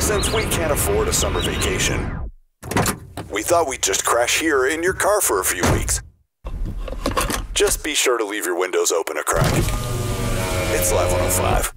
Since we can't afford a summer vacation, we thought we'd just crash here in your car for a few weeks. Just be sure to leave your windows open a crack. It's Live 105.